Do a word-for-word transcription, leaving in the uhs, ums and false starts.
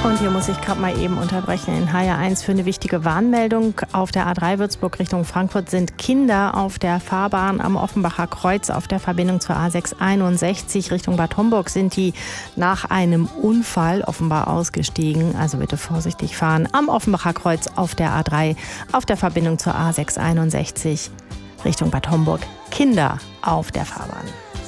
Und hier muss ich gerade mal eben unterbrechen in H R eins für eine wichtige Warnmeldung. Auf der A drei Würzburg Richtung Frankfurt sind Kinder auf der Fahrbahn am Offenbacher Kreuz auf der Verbindung zur A sechs einundsechzig Richtung Bad Homburg sind die nach einem Unfall offenbar ausgestiegen. Also bitte vorsichtig fahren am Offenbacher Kreuz auf der A drei auf der Verbindung zur A sechs einundsechzig Richtung Bad Homburg. Kinder auf der Fahrbahn.